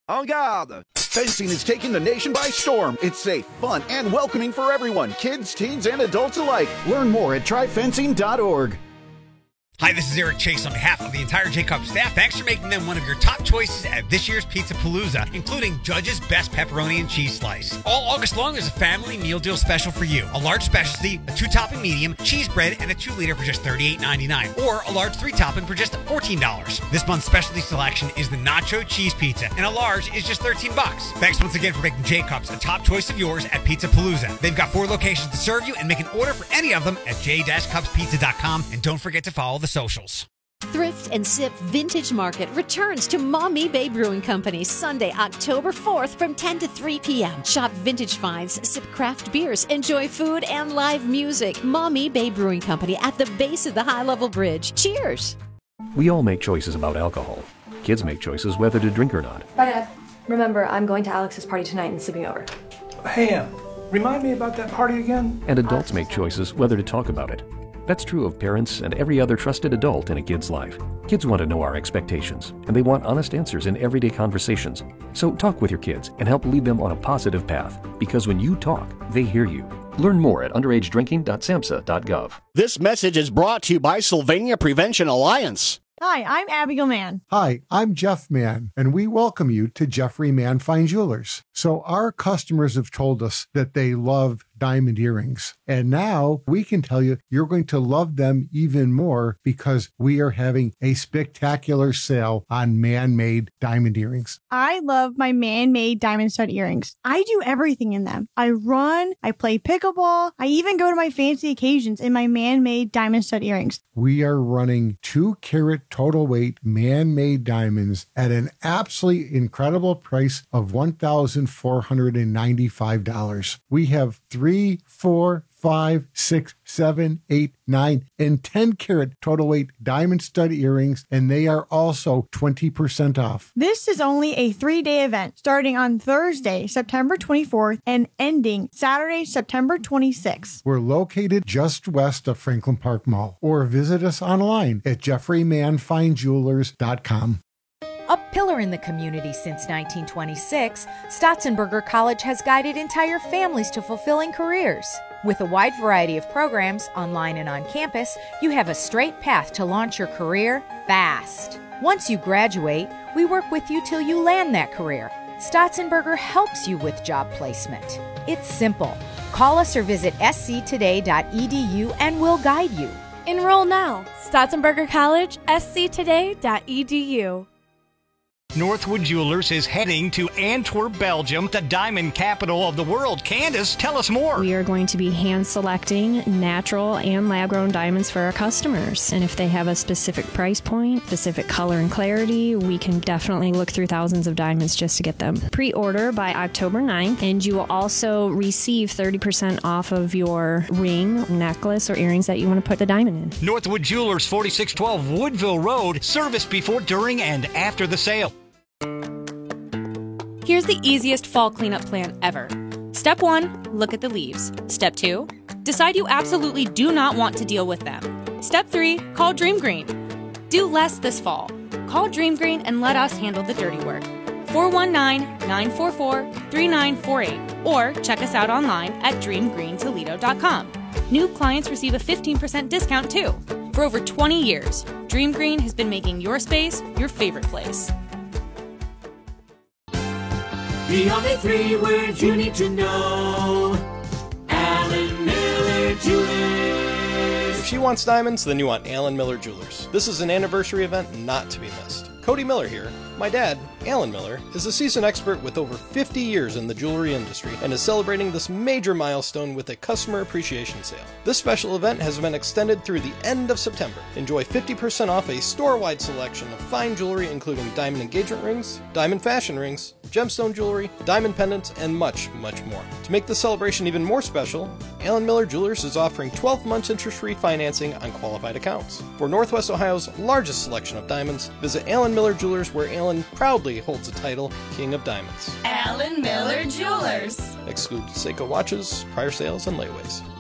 En garde! Fencing is taking the nation by storm. It's safe, fun, and welcoming for everyone, kids, teens, and adults alike. Learn more at tryfencing.org. Hi, this is Eric Chase on behalf of the entire J-Cup staff. Thanks for making them one of your top choices at this year's Pizza Palooza, including Judge's Best Pepperoni and Cheese Slice. All August long, there's a family meal deal special for you. A large specialty, a 2-topping medium, cheese bread, and a 2-liter for just $38.99. Or a large 3-topping for just $14. This month's specialty selection is the Nacho Cheese Pizza, and a large is just $13. Thanks once again for making J-Cups a top choice of yours at Pizza Palooza. They've got 4 locations to serve you, and make an order for any of them at j-cupspizza.com. And don't forget to follow the socials. Thrift and Sip Vintage Market returns to Maumee Bay Brewing Company Sunday, October 4th from 10 to 3 p.m. Shop vintage finds, sip craft beers, enjoy food and live music. Maumee Bay Brewing Company at the base of the high-level bridge. Cheers! We all make choices about alcohol. Kids make choices whether to drink or not. Bye, Dad. Remember, I'm going to Alex's party tonight and sleeping over. Hey, remind me about that party again? And adults make choices whether to talk about it. That's true of parents and every other trusted adult in a kid's life. Kids want to know our expectations, and they want honest answers in everyday conversations. So talk with your kids and help lead them on a positive path, because when you talk, they hear you. Learn more at underagedrinking.samhsa.gov. This message is brought to you by Sylvania Prevention Alliance. Hi, I'm Abigail Mann. Hi, I'm Jeff Mann, and we welcome you to Jeffrey Mann Fine Jewelers. So our customers have told us that they love diamond earrings, and now we can tell you you're going to love them even more because we are having a spectacular sale on man-made diamond earrings. I love my man-made diamond stud earrings. I do everything in them. I run, I play pickleball, I even go to my fancy occasions in my man-made diamond stud earrings. We are running 2-carat total weight man-made diamonds at an absolutely incredible price of $1,495. We have 3, 4, 5, 6, 7, 8, 9, and 10-carat total weight diamond stud earrings, and they are also 20% off. This is only a 3-day event starting on Thursday, September 24th, and ending Saturday, September 26th. We're located just west of Franklin Park Mall, or visit us online at jeffreymannfinejewelers.com. A pillar in the community since 1926, Stotzenberger College has guided entire families to fulfilling careers. With a wide variety of programs, online and on campus, you have a straight path to launch your career fast. Once you graduate, we work with you till you land that career. Stotzenberger helps you with job placement. It's simple. Call us or visit sctoday.edu and we'll guide you. Enroll now. Stotzenberger College, sctoday.edu. Northwood Jewelers is heading to Antwerp, Belgium, the diamond capital of the world. Candace, tell us more. We are going to be hand selecting natural and lab-grown diamonds for our customers. And if they have a specific price point, specific color and clarity, we can definitely look through thousands of diamonds just to get them. Pre-order by October 9th, and you will also receive 30% off of your ring, necklace, or earrings that you want to put the diamond in. Northwood Jewelers, 4612 Woodville Road. Service before, during, and after the sale. Here's the easiest fall cleanup plan ever. Step 1, look at the leaves. Step 2, decide you absolutely do not want to deal with them. Step 3, call Dream Green. Do less this fall. Call Dream Green and let us handle the dirty work. 419-944-3948 or check us out online at dreamgreentoledo.com. New clients receive a 15% discount too. For over 20 years, Dream Green has been making your space your favorite place. The only 3 words you need to know. Alan Miller Jewelers. If she wants diamonds, then you want Alan Miller Jewelers. This is an anniversary event not to be missed. Cody Miller here. My dad, Alan Miller, is a seasoned expert with over 50 years in the jewelry industry and is celebrating this major milestone with a customer appreciation sale. This special event has been extended through the end of September. Enjoy 50% off a store-wide selection of fine jewelry including diamond engagement rings, diamond fashion rings, gemstone jewelry, diamond pendants, and much, much more. To make the celebration even more special, Alan Miller Jewelers is offering 12 months interest-free financing on qualified accounts. For Northwest Ohio's largest selection of diamonds, visit Alan Miller Jewelers, where Alan proudly holds the title King of Diamonds. Alan Miller Jewelers. Exclude Seiko watches, prior sales, and layaways.